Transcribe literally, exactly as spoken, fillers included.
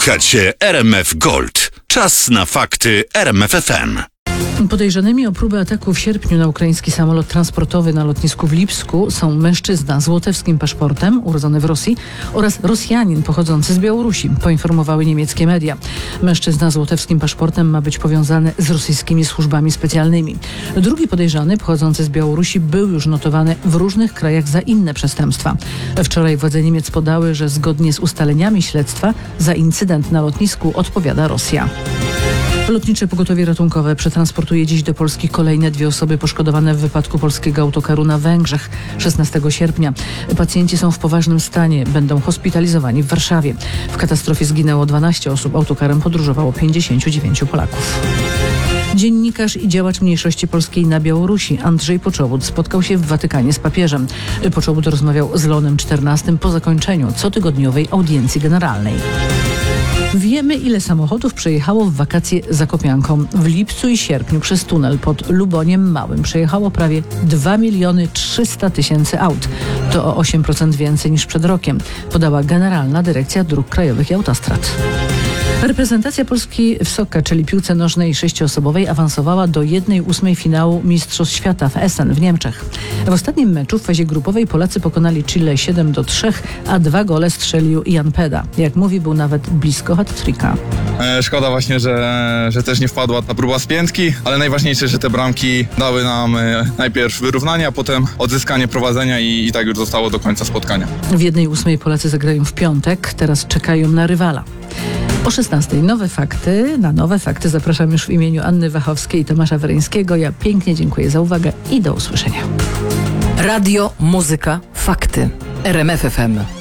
Słuchacie R M F Gold. Czas na fakty R M F F M. Podejrzanymi o próbę ataku w sierpniu na ukraiński samolot transportowy na lotnisku w Lipsku są mężczyzna z łotewskim paszportem, urodzony w Rosji, oraz Rosjanin pochodzący z Białorusi, poinformowały niemieckie media. Mężczyzna z łotewskim paszportem ma być powiązany z rosyjskimi służbami specjalnymi. Drugi podejrzany, pochodzący z Białorusi, był już notowany w różnych krajach za inne przestępstwa. Wczoraj władze Niemiec podały, że zgodnie z ustaleniami śledztwa za incydent na lotnisku odpowiada Rosja. Lotnicze Pogotowie Ratunkowe przetransportuje dziś do Polski kolejne dwie osoby poszkodowane w wypadku polskiego autokaru na Węgrzech szesnastego sierpnia. Pacjenci są w poważnym stanie, będą hospitalizowani w Warszawie. W katastrofie zginęło dwanaście osób, autokarem podróżowało pięćdziesięciu dziewięciu Polaków. Dziennikarz i działacz mniejszości polskiej na Białorusi Andrzej Poczobut spotkał się w Watykanie z papieżem. Poczobut rozmawiał z Leonem czternastym po zakończeniu cotygodniowej audiencji generalnej. Wiemy, ile samochodów przejechało w wakacje Zakopianką. W lipcu i sierpniu przez tunel pod Luboniem Małym przejechało prawie dwa miliony trzysta tysięcy aut. To o osiem procent więcej niż przed rokiem, podała Generalna Dyrekcja Dróg Krajowych i Autostrad. Reprezentacja Polski w soccer, czyli piłce nożnej sześcioosobowej, awansowała do jednej ósmej finału Mistrzostw Świata w Essen w Niemczech. W ostatnim meczu w fazie grupowej Polacy pokonali Chile siedem do trzech, a dwa gole strzelił Jan Peda. Jak mówi, był nawet blisko hat-tricka. E, szkoda właśnie, że, że też nie wpadła ta próba z piętki, ale najważniejsze, że te bramki dały nam e, najpierw wyrównanie, a potem odzyskanie prowadzenia i, i tak już zostało do końca spotkania. W jednej ósmej Polacy zagrają w piątek, teraz czekają na rywala. O szesnastej nowe fakty. Na nowe fakty zapraszam już w imieniu Anny Wachowskiej i Tomasza Weryńskiego. Ja pięknie dziękuję za uwagę i do usłyszenia. Radio, muzyka, fakty. R M F F M.